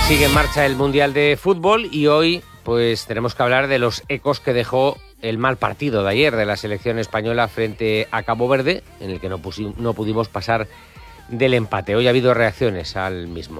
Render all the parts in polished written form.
Sigue en marcha el Mundial de Fútbol y hoy pues tenemos que hablar de los ecos que dejó el mal partido de ayer de la selección española frente a Cabo Verde, en el que no pudimos pasar del empate. Hoy ha habido reacciones al mismo.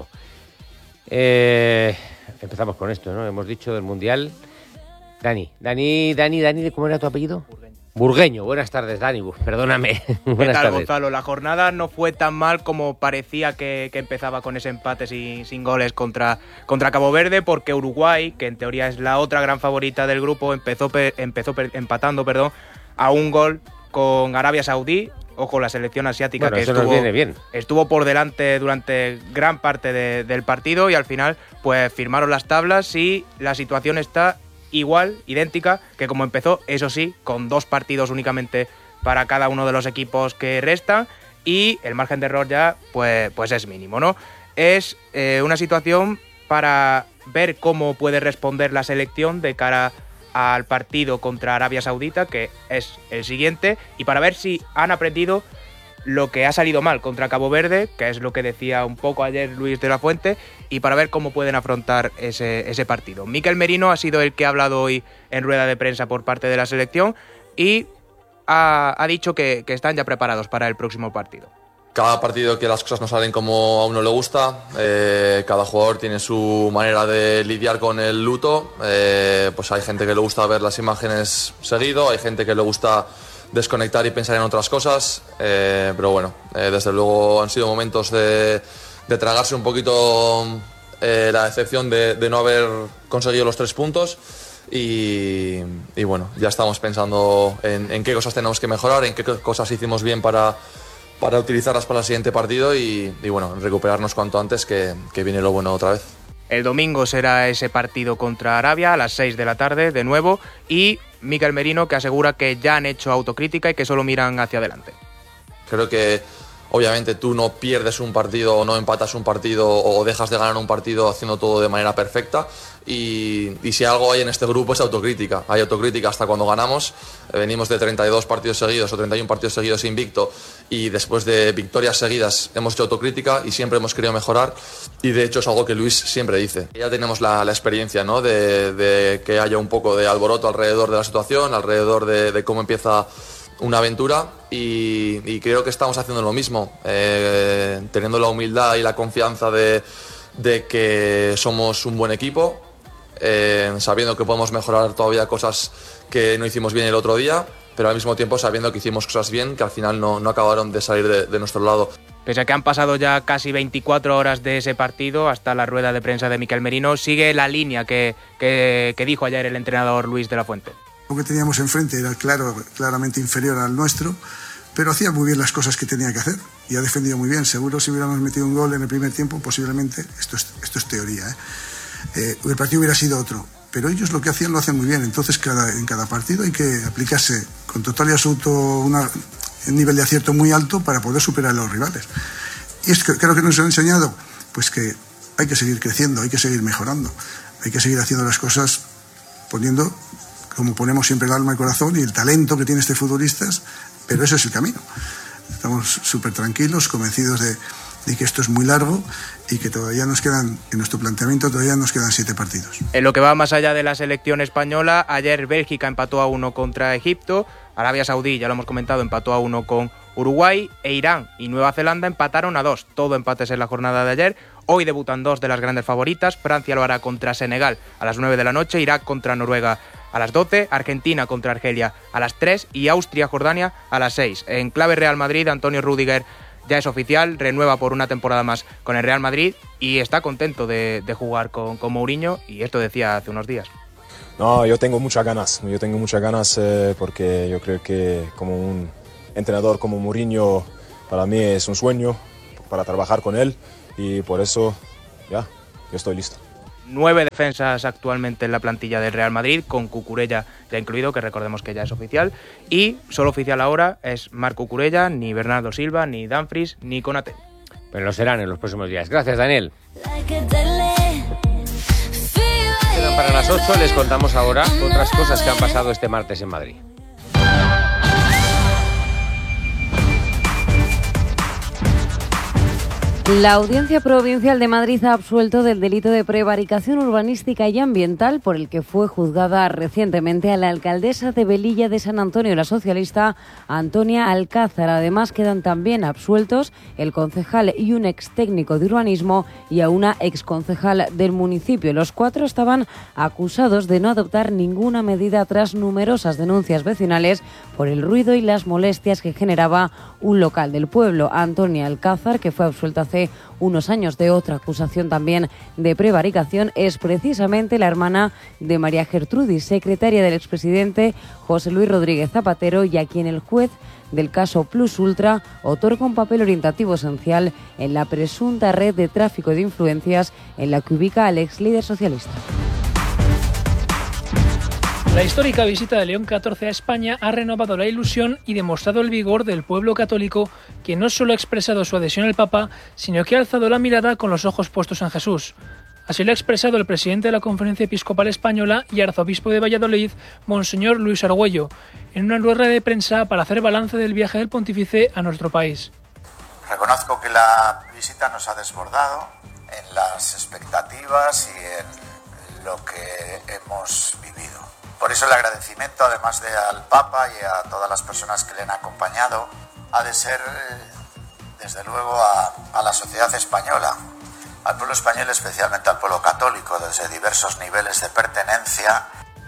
Empezamos con esto, ¿no? Hemos dicho del Mundial. Dani, ¿cómo era tu apellido? Burgueño. Buenas tardes, Dani. Perdóname. Buenas tal, tardes, Gonzalo. La jornada no fue tan mal como parecía que empezaba con ese empate sin goles contra Cabo Verde, porque Uruguay, que en teoría es la otra gran favorita del grupo, empezó empatando a un gol con Arabia Saudí. Ojo, la selección asiática, bueno, que nos viene bien. Estuvo por delante durante gran parte del partido y al final pues firmaron las tablas y la situación está igual, idéntica que como empezó, eso sí, con 2 partidos únicamente para cada uno de los equipos que restan y el margen de error ya pues es mínimo, ¿no? Es una situación para ver cómo puede responder la selección de cara al partido contra Arabia Saudita, que es el siguiente, y para ver si han aprendido lo que ha salido mal contra Cabo Verde, que es lo que decía un poco ayer Luis de la Fuente, y para ver cómo pueden afrontar ese partido. Mikel Merino ha sido el que ha hablado hoy en rueda de prensa por parte de la selección y ha dicho que están ya preparados para el próximo partido. Cada partido que las cosas no salen como a uno le gusta, cada jugador tiene su manera de lidiar con el luto, pues hay gente que le gusta ver las imágenes seguido, hay gente que le gusta desconectar y pensar en otras cosas, pero bueno, desde luego han sido momentos de tragarse un poquito la decepción de no haber conseguido los 3 puntos y bueno, ya estamos pensando en qué cosas tenemos que mejorar, en qué cosas hicimos bien para utilizarlas para el siguiente partido y bueno, recuperarnos cuanto antes que viene lo bueno otra vez. El domingo será ese partido contra Arabia a las 6 de la tarde de nuevo y Mikel Merino que asegura que ya han hecho autocrítica y que solo miran hacia adelante. Creo que obviamente tú no pierdes un partido o no empatas un partido o dejas de ganar un partido haciendo todo de manera perfecta y si algo hay en este grupo es autocrítica. Hay autocrítica hasta cuando ganamos. Venimos de 32 partidos seguidos o 31 partidos seguidos invicto y después de victorias seguidas hemos hecho autocrítica y siempre hemos querido mejorar y de hecho es algo que Luis siempre dice. Ya tenemos la experiencia, ¿no? de que haya un poco de alboroto alrededor de la situación, alrededor de cómo empieza una aventura y creo que estamos haciendo lo mismo, teniendo la humildad y la confianza de que somos un buen equipo, sabiendo que podemos mejorar todavía cosas que no hicimos bien el otro día, pero al mismo tiempo sabiendo que hicimos cosas bien que al final no acabaron de salir de nuestro lado. Pese a que han pasado ya casi 24 horas de ese partido hasta la rueda de prensa de Mikel Merino, sigue la línea que dijo ayer el entrenador Luis de la Fuente. Lo que teníamos enfrente era claramente inferior al nuestro, pero hacía muy bien las cosas que tenía que hacer y ha defendido muy bien. Seguro si hubiéramos metido un gol en el primer tiempo, posiblemente, esto es teoría, el partido hubiera sido otro. Pero ellos lo que hacían lo hacen muy bien, entonces en cada partido hay que aplicarse con total y absoluto un nivel de acierto muy alto para poder superar a los rivales. Y es que creo que nos han enseñado pues que hay que seguir creciendo, hay que seguir mejorando, hay que seguir haciendo las cosas poniendo, como ponemos siempre, el alma y el corazón y el talento que tiene este futbolistas, pero ese es el camino. Estamos súper tranquilos, convencidos de que esto es muy largo y que todavía nos quedan, en nuestro planteamiento, todavía nos quedan 7 partidos. En lo que va más allá de la selección española, ayer Bélgica empató a 1 contra Egipto, Arabia Saudí, ya lo hemos comentado, empató a 1 con Uruguay e Irán y Nueva Zelanda empataron a 2, todo empates en la jornada de ayer. Hoy debutan 2 de las grandes favoritas, Francia lo hará contra Senegal a las 9 de la noche, Irak contra Noruega a las 12, Argentina contra Argelia a las 3 y Austria-Jordania a las 6. En clave Real Madrid, Antonio Rüdiger ya es oficial, renueva por una temporada más con el Real Madrid y está contento de jugar con Mourinho y esto decía hace unos días. No, yo tengo muchas ganas porque yo creo que como un entrenador como Mourinho para mí es un sueño para trabajar con él y por eso yo estoy listo. 9 defensas actualmente en la plantilla del Real Madrid, con Cucurella ya incluido, que recordemos que ya es oficial, y solo oficial ahora es Marc Cucurella, ni Bernardo Silva, ni Dumfries, ni Konaté. Pero lo serán en los próximos días. Gracias, Daniel. Quedan para las 8, les contamos ahora otras cosas que han pasado este martes en Madrid. La Audiencia Provincial de Madrid ha absuelto del delito de prevaricación urbanística y ambiental por el que fue juzgada recientemente a la alcaldesa de Velilla de San Antonio, la socialista Antonia Alcázar. Además, quedan también absueltos el concejal y un ex técnico de urbanismo y a una exconcejal del municipio. Los 4 estaban acusados de no adoptar ninguna medida tras numerosas denuncias vecinales por el ruido y las molestias que generaba un local del pueblo. Antonia Alcázar, que fue absuelta hace unos años de otra acusación también de prevaricación, es precisamente la hermana de María Gertrudis, secretaria del expresidente José Luis Rodríguez Zapatero, y a quien el juez del caso Plus Ultra otorga un papel orientativo esencial en la presunta red de tráfico de influencias en la que ubica al ex líder socialista. La histórica visita de León XIV a España ha renovado la ilusión y demostrado el vigor del pueblo católico, que no solo ha expresado su adhesión al Papa, sino que ha alzado la mirada con los ojos puestos en Jesús. Así lo ha expresado el presidente de la Conferencia Episcopal Española y arzobispo de Valladolid, Monseñor Luis Argüello, en una rueda de prensa para hacer balance del viaje del pontífice a nuestro país. Reconozco que la visita nos ha desbordado en las expectativas y en lo que hemos vivido. Por eso el agradecimiento, además de al Papa y a todas las personas que le han acompañado, ha de ser, desde luego, a la sociedad española, al pueblo español, especialmente al pueblo católico, desde diversos niveles de pertenencia.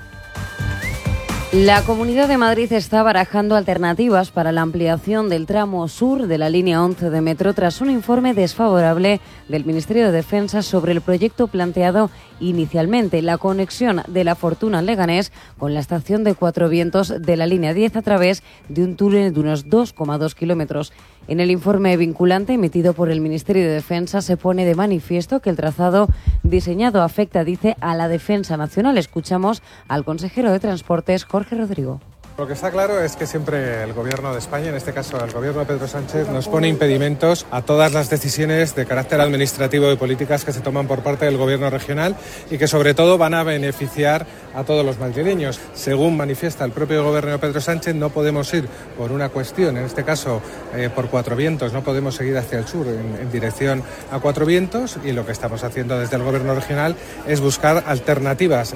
La Comunidad de Madrid está barajando alternativas para la ampliación del tramo sur de la línea 11 de metro tras un informe desfavorable del Ministerio de Defensa sobre el proyecto planteado inicialmente, la conexión de La Fortuna en Leganés con la estación de Cuatro Vientos de la línea 10 a través de un túnel de unos 2,2 kilómetros. En el informe vinculante emitido por el Ministerio de Defensa se pone de manifiesto que el trazado diseñado afecta, dice, a la defensa nacional. Escuchamos al consejero de Transportes, Jorge Rodrigo. Lo que está claro es que siempre el Gobierno de España, en este caso el Gobierno de Pedro Sánchez, nos pone impedimentos a todas las decisiones de carácter administrativo y políticas que se toman por parte del Gobierno regional y que sobre todo van a beneficiar a todos los madrileños. Según manifiesta el propio Gobierno de Pedro Sánchez, no podemos ir por una cuestión, en este caso por Cuatro Vientos, no podemos seguir hacia el sur en dirección a Cuatro Vientos, y lo que estamos haciendo desde el Gobierno regional es buscar alternativas.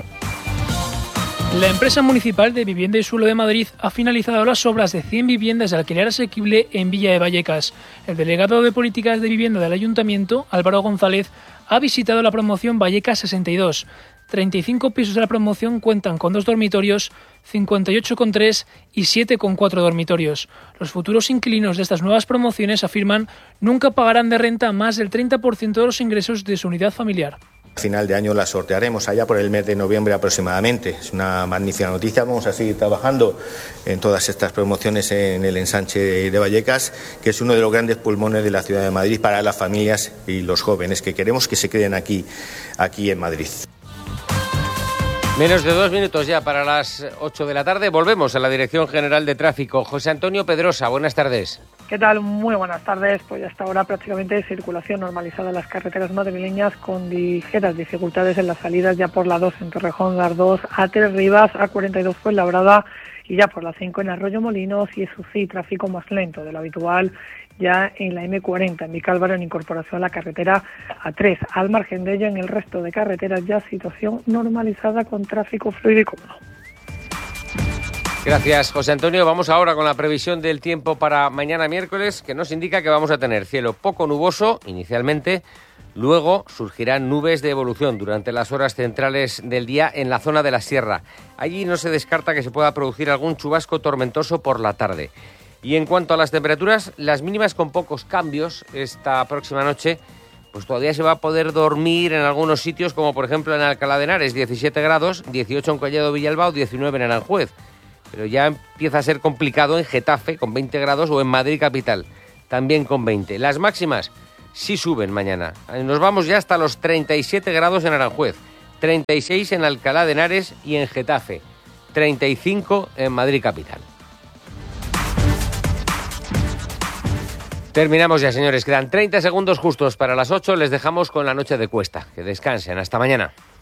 La empresa municipal de Vivienda y Suelo de Madrid ha finalizado las obras de 100 viviendas de alquiler asequible en Villa de Vallecas. El delegado de Políticas de Vivienda del Ayuntamiento, Álvaro González, ha visitado la promoción Vallecas 62. 35 pisos de la promoción cuentan con 2 dormitorios, 58 con 3 y 7 con 4 dormitorios. Los futuros inquilinos de estas nuevas promociones afirman nunca pagarán de renta más del 30% de los ingresos de su unidad familiar. A final de año la sortearemos allá por el mes de noviembre aproximadamente. Es una magnífica noticia. Vamos a seguir trabajando en todas estas promociones en el ensanche de Vallecas, que es uno de los grandes pulmones de la ciudad de Madrid para las familias y los jóvenes que queremos que se queden aquí en Madrid. Menos de 2 minutos ya para las 8 de la tarde. Volvemos a la Dirección General de Tráfico. José Antonio Pedrosa, buenas tardes. ¿Qué tal? Muy buenas tardes. Pues ya hasta ahora prácticamente circulación normalizada en las carreteras madrileñas, con ligeras dificultades en las salidas ya por la 2 en Torrejón, las 2 A3 Rivas, A42 Fuenlabrada y ya por la 5 en Arroyo Molinos, y eso sí, tráfico más lento de lo habitual ya en la M40 en Vicálvaro, en incorporación a la carretera A3. Al margen de ello, en el resto de carreteras ya situación normalizada con tráfico fluido y cómodo. Gracias, José Antonio. Vamos ahora con la previsión del tiempo para mañana miércoles, que nos indica que vamos a tener cielo poco nuboso inicialmente, luego surgirán nubes de evolución durante las horas centrales del día en la zona de la sierra. Allí no se descarta que se pueda producir algún chubasco tormentoso por la tarde. Y en cuanto a las temperaturas, las mínimas con pocos cambios esta próxima noche, pues todavía se va a poder dormir en algunos sitios, como por ejemplo en Alcalá de Henares, 17 grados, 18 en Collado Villalbao, 19 en Aranjuez. Pero ya empieza a ser complicado en Getafe, con 20 grados, o en Madrid capital, también con 20. Las máximas sí suben mañana. Nos vamos ya hasta los 37 grados en Aranjuez, 36 en Alcalá de Henares y en Getafe, 35 en Madrid capital. Terminamos ya, señores. Quedan 30 segundos justos para las 8. Les dejamos con la noche de Cuesta. Que descansen. Hasta mañana.